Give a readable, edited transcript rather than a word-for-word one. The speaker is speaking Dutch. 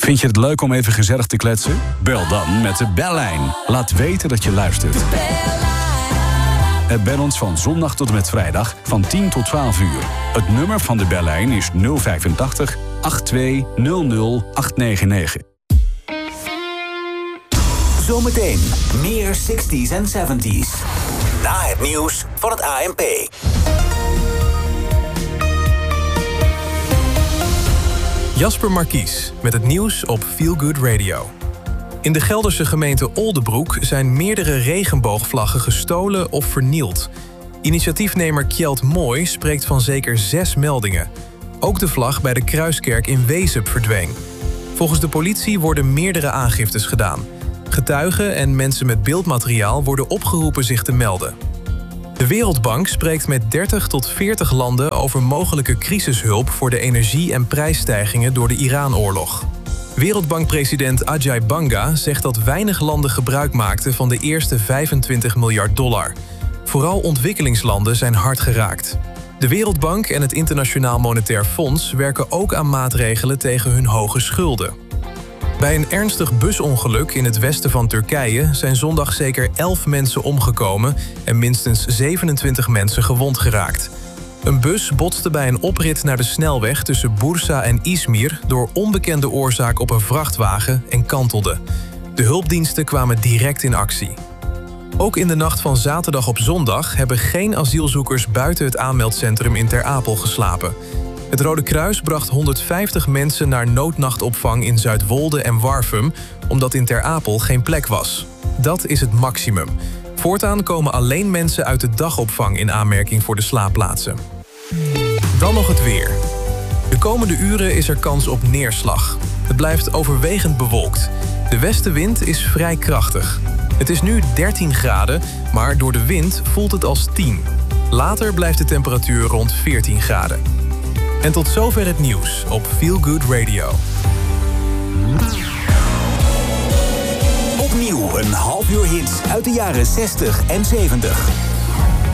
Vind je het leuk om even gezellig te kletsen? Bel dan met de bellijn. Laat weten dat je luistert. Bel ons van zondag tot en met vrijdag van 10 tot 12 uur. Het nummer van de bellijn is 085 8200 899. Zometeen meer 60s en 70s. Na het nieuws van het ANP. Jasper Markies met het nieuws op Feel Good Radio. In de Gelderse gemeente Oldebroek zijn meerdere regenboogvlaggen gestolen of vernield. Initiatiefnemer Kjeld Mooi spreekt van zeker 6 meldingen. Ook de vlag bij de Kruiskerk in Wezep verdween. Volgens de politie worden meerdere aangiftes gedaan. Getuigen en mensen met beeldmateriaal worden opgeroepen zich te melden. De Wereldbank spreekt met 30 tot 40 landen over mogelijke crisishulp voor de energie- en prijsstijgingen door de Iran-oorlog. Wereldbankpresident Ajay Banga zegt dat weinig landen gebruik maakten van de eerste $25 miljard. Vooral ontwikkelingslanden zijn hard geraakt. De Wereldbank en het Internationaal Monetair Fonds werken ook aan maatregelen tegen hun hoge schulden. Bij een ernstig busongeluk in het westen van Turkije zijn zondag zeker 11 mensen omgekomen en minstens 27 mensen gewond geraakt. Een bus botste bij een oprit naar de snelweg tussen Bursa en Izmir door onbekende oorzaak op een vrachtwagen en kantelde. De hulpdiensten kwamen direct in actie. Ook in de nacht van zaterdag op zondag hebben geen asielzoekers buiten het aanmeldcentrum in Ter Apel geslapen. Het Rode Kruis bracht 150 mensen naar noodnachtopvang in Zuidwolde en Warfum, omdat in Ter Apel geen plek was. Dat is het maximum. Voortaan komen alleen mensen uit de dagopvang in aanmerking voor de slaapplaatsen. Dan nog het weer. De komende uren is er kans op neerslag. Het blijft overwegend bewolkt. De westenwind is vrij krachtig. Het is nu 13 graden, maar door de wind voelt het als 10. Later blijft de temperatuur rond 14 graden. En tot zover het nieuws op Feel Good Radio. Opnieuw een half uur hits uit de jaren 60 en 70.